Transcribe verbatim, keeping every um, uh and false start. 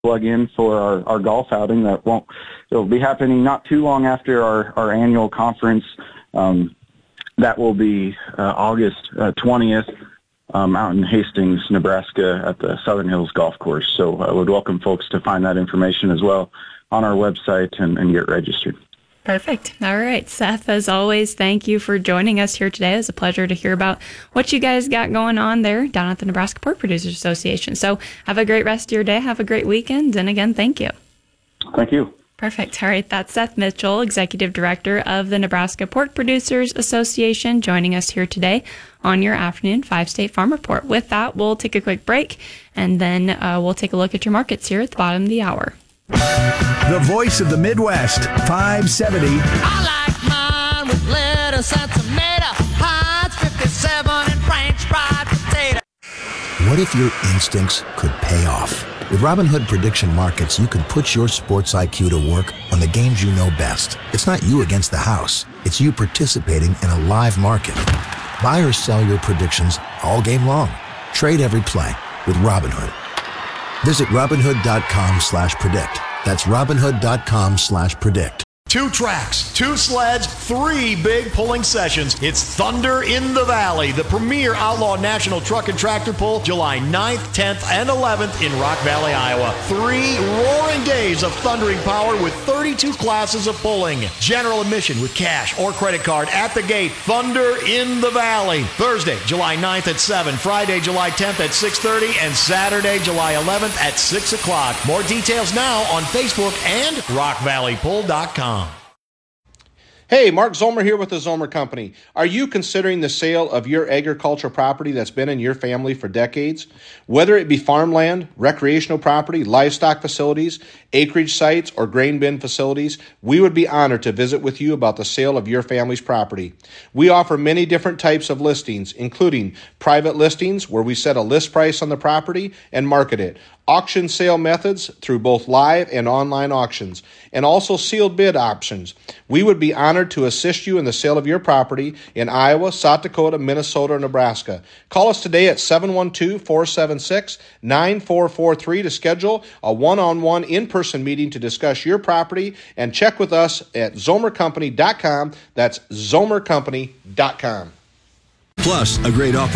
plug in for our, our golf outing that won't, it'll be happening not too long after our, our annual conference. Um, that will be uh, August uh, twentieth um, out in Hastings, Nebraska at the Southern Hills Golf Course. So I would welcome folks to find that information as well on our website and, and get registered. Perfect. All right. Seth, as always, thank you for joining us here today. It was a pleasure to hear about what you guys got going on there down at the Nebraska Pork Producers Association. So have a great rest of your day. Have a great weekend. And again, thank you. Thank you. Perfect. All right. That's Seth Mitchell, Executive Director of the Nebraska Pork Producers Association, joining us here today on your afternoon five-state farm report. With that, we'll take a quick break, and then uh, we'll take a look at your markets here at the bottom of the hour. The voice of the Midwest, five seventy. I like mine with lettuce and tomato, Heinz fifty-seven and French fried potato. What if your instincts could pay off? With Robinhood Prediction Markets, you can put your sports I Q to work on the games you know best. It's not you against the house. It's you participating in a live market. Buy or sell your predictions all game long. Trade every play with Robinhood. Visit Robinhood.com slash predict. That's Robinhood.com slash predict. Two tracks, two sleds, three big pulling sessions. It's Thunder in the Valley, the premier outlaw national truck and tractor pull, July ninth, tenth, and eleventh in Rock Valley, Iowa. Three roaring days of thundering power with thirty-two classes of pulling. General admission with cash or credit card at the gate. Thunder in the Valley. Thursday, July ninth at seven, Friday, July tenth at six thirty, and Saturday, July eleventh at six o'clock. More details now on Facebook and rock valley pull dot com. Hey, Mark Zomer here with the Zomer Company. Are you considering the sale of your agricultural property that's been in your family for decades? Whether it be farmland, recreational property, livestock facilities, acreage sites, or grain bin facilities, we would be honored to visit with you about the sale of your family's property. We offer many different types of listings, including private listings where we set a list price on the property and market it, auction sale methods through both live and online auctions, and also sealed bid options. We would be honored to assist you in the sale of your property in Iowa, South Dakota, Minnesota, or Nebraska. Call us today at seven one two, four seven six, nine four four three to schedule a one-on-one in-person meeting to discuss your property, and check with us at zomer company dot com. That's zomer company dot com. Plus, a great offer